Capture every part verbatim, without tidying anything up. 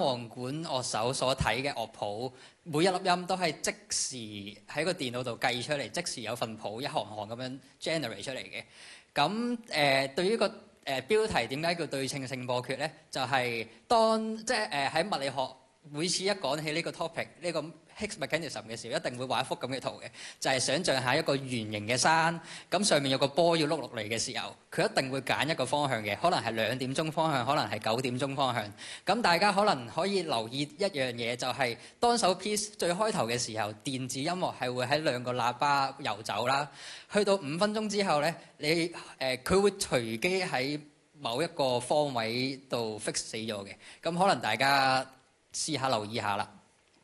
簧管樂手所睇嘅樂譜，每一粒音都係即時喺個電腦度計出嚟，即時有份譜一行行咁樣 generate 出嚟嘅。咁誒、呃、對於個誒、呃、標題點解叫對稱性播缺咧？就係、是、當即係誒喺物理學每次一講起呢個 topic 呢個 Higgs mechanism 嘅時候，一定會畫一幅咁嘅圖嘅，就係、是、想像下一個圓形嘅山，咁上面有個波要碌落嚟嘅時候，佢一定會揀一個方向嘅，可能係兩點鐘方向，可能係九點鐘方向。咁大家可能可以留意一樣嘢，就係、是、當首 piece 最開頭嘅時候，電子音樂係會喺兩個喇叭遊走啦。去到五分鐘之後咧，你誒佢、呃、會隨機喺某一個方位度 fix 死咗嘅。咁可能大家試下留意下啦。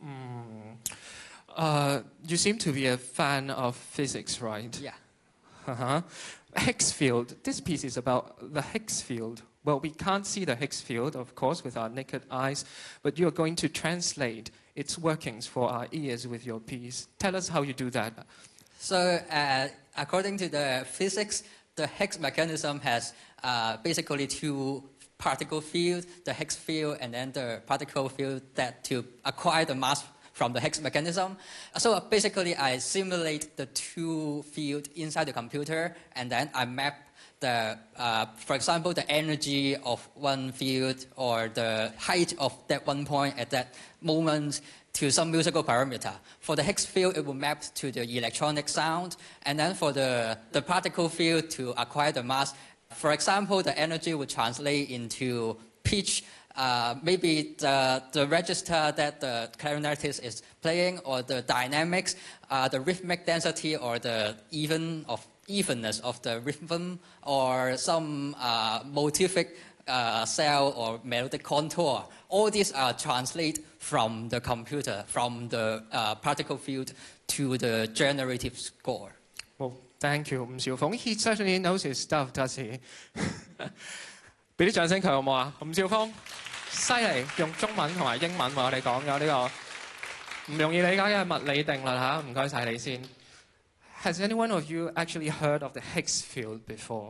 Mm. Uh, you seem to be a fan of physics, right? Yeah. Uh-huh. Higgs field. This piece is about the Higgs field. Well, we can't see the Higgs field, of course, with our naked eyes, but you're going to translate its workings for our ears with your piece. Tell us how you do that. So, uh, according to the physics, the Higgs mechanism has uh, basically two particle field, the Higgs field, and then the particle field that to acquire the mass from the Higgs mechanism. So basically, I simulate the two fields inside the computer, and then I map the, uh, for example, the energy of one field or the height of that one point at that moment to some musical parameter. For the Higgs field, it will map to the electronic sound, and then for the, the particle field to acquire the mass. For example, the energy would translate into pitch, uh, maybe the, the register that the clarinetist is playing, or the dynamics, uh, the rhythmic density, or the even of evenness of the rhythm, or some uh, motivic uh, cell or melodic contour. All these are translated from the computer, from the uh, particle field to the generative score. Thank you, 吳兆鋒. He certainly knows his stuff, does he? 俾啲掌聲佢好唔好啊？吳兆鋒，犀利，用中文同埋英文為我哋講咗呢個唔容易理解嘅物理定律嚇，唔該晒你先。Has anyone of you actually heard of the Higgs field before?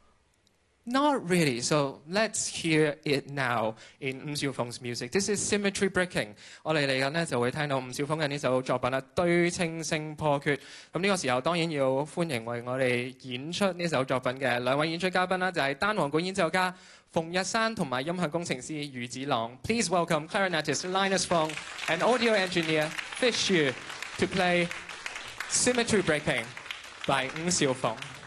Not really, so let's hear it now in 吳兆鋒's music. This is Symmetry Breaking. 我哋嚟緊咧就會聽到吳兆鋒嘅呢首作品啦，對稱性破缺。咁呢個時候當然要歡迎為我哋演出呢首作品嘅兩位演出嘉賓啦，就係單簧管演奏家馮日山同埋音響工程師余子朗。Please welcome clarinetist Linus Fong and audio engineer Fish Xu to play Symmetry Breaking by 吳兆鋒。